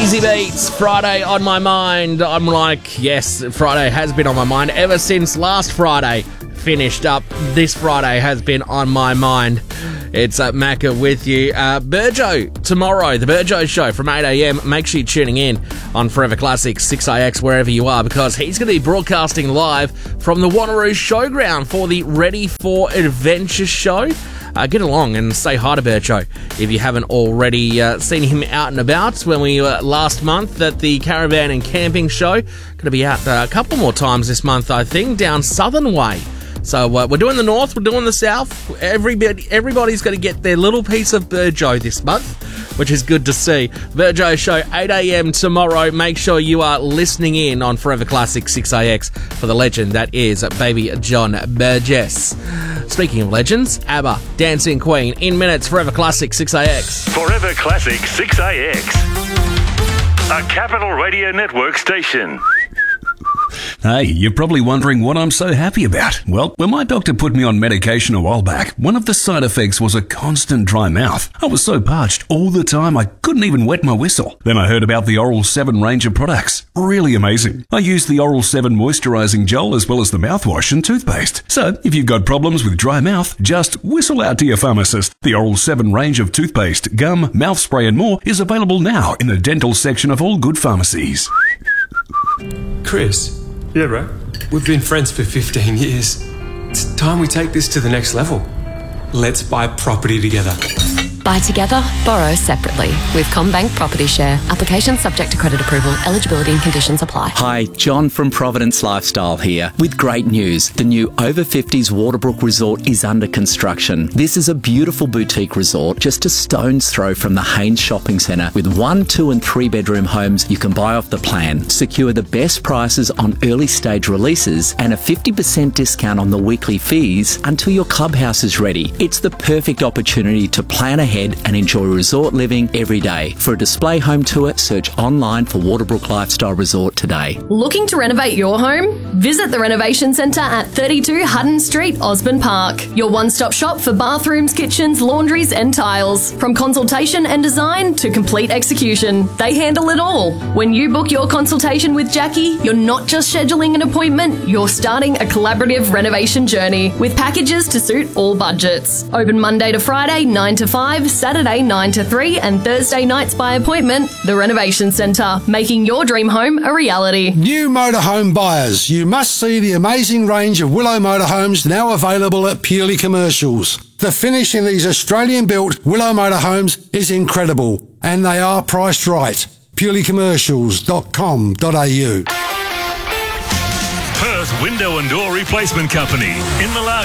Easy Beats, Friday on my mind. I'm like, yes, Friday has been on my mind ever since last Friday finished up. This Friday has been on my mind. It's Macca with you. Burjo tomorrow, the Burjo Show from 8 a.m. Make sure you're tuning in on Forever Classic 6AX wherever you are, because he's going to be broadcasting live from the Wanneroo Showground for the Ready for Adventure show. Get along and say hi to Burjo if you haven't already seen him out and about when we were last month at the Caravan and Camping Show. Going to be out a couple more times this month, I think, down Southern Way. So we're doing the north, we're doing the south. Everybody's going to get their little piece of Burjo this month, which is good to see. Burjo Show, 8 a.m. tomorrow. Make sure you are listening in on Forever Classic 6AX for the legend that is Baby John Burgess. Speaking of legends, ABBA, Dancing Queen, in minutes, Forever Classic 6AX. Forever Classic 6AX, a Capital Radio Network station. Hey, you're probably wondering what I'm so happy about. Well, when my doctor put me on medication a while back, one of the side effects was a constant dry mouth. I was so parched all the time I couldn't even wet my whistle. Then I heard about the Oral 7 range of products. Really amazing. I used the Oral 7 moisturizing gel as well as the mouthwash and toothpaste. So, if you've got problems with dry mouth, just whistle out to your pharmacist. The Oral 7 range of toothpaste, gum, mouth spray and more is available now in the dental section of all good pharmacies. Chris. Yeah, bro. We've been friends for 15 years. It's time we take this to the next level. Let's buy property together. Buy together, borrow separately with CommBank Property Share. Application subject to credit approval. Eligibility and conditions apply. Hi, John from Providence Lifestyle here with great news. The new Over 50s Waterbrook Resort is under construction. This is a beautiful boutique resort just a stone's throw from the Haynes Shopping Centre with 1, 2 and 3 bedroom homes you can buy off the plan. Secure the best prices on early stage releases and a 50% discount on the weekly fees until your clubhouse is ready. It's the perfect opportunity to plan ahead and enjoy resort living every day. For a display home tour, search online for Waterbrook Lifestyle Resort today. Looking to renovate your home? Visit the Renovation Centre at 32 Hutton Street, Osborne Park. Your one-stop shop for bathrooms, kitchens, laundries and tiles. From consultation and design to complete execution, they handle it all. When you book your consultation with Jackie, you're not just scheduling an appointment, you're starting a collaborative renovation journey with packages to suit all budgets. Open Monday to Friday, 9 to 5, Saturday 9 to 3 and Thursday nights by appointment. The Renovation Centre, making your dream home a reality. New motorhome buyers, you must see the amazing range of Willow motorhomes now available at Purely Commercials. The finish in these Australian-built Willow motorhomes is incredible, and they are priced right. purelycommercials.com.au. Perth Window and Door Replacement Company in Malaga.